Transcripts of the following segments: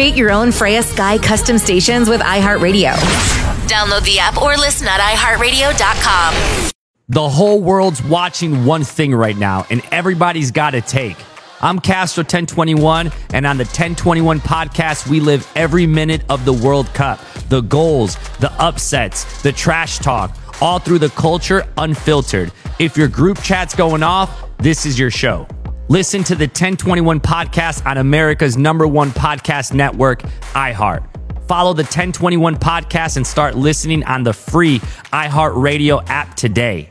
Create your own Freya Sky custom stations with iHeartRadio. Download the app or listen at iHeartRadio.com. The whole world's watching one thing right now, and everybody's got a take. I'm Castro 1021, and on the 1021 podcast, we live every minute of the World Cup. The goals, the upsets, the trash talk, all through the culture unfiltered. If your group chat's going off, this is your show. Listen to the 1021 podcast on America's #1 podcast network, iHeart. Follow the 1021 podcast and start listening on the free iHeartRadio app today.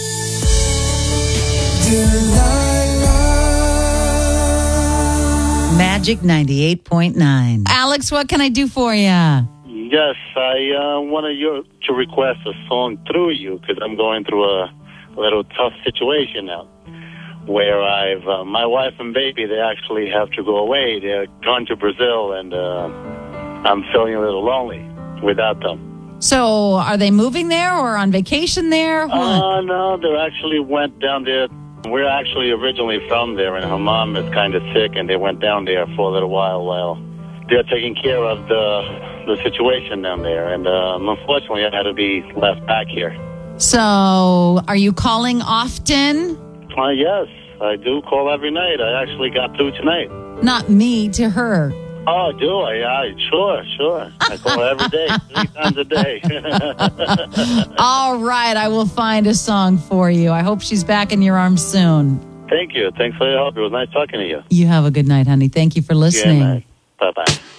Magic 98.9. Alex, what can I do for you? Yes, I wanted you to request a song through you because I'm going through a little tough situation now where my wife and baby, they actually have to go away. They're gone to Brazil, and I'm feeling a little lonely without them. So are they moving there or on vacation there? No, they actually went down there. We're actually originally from there, and her mom is kind of sick, and they went down there for a little while they're taking care of the situation down there. And unfortunately, I had to be left back here. So are you calling often? Yes, I do call every night. I actually got through tonight. Not me, to her. Oh, do I? Yeah, sure. I call her every day, 3 times a day. All right, I will find a song for you. I hope she's back in your arms soon. Thank you. Thanks for your help. It was nice talking to you. You have a good night, honey. Thank you for listening. Yeah, bye-bye.